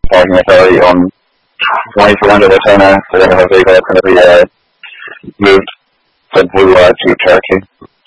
parking authority on 2400 Latona. They're going to have a vehicle that's going to be moved to Blue Cheap Cherokee.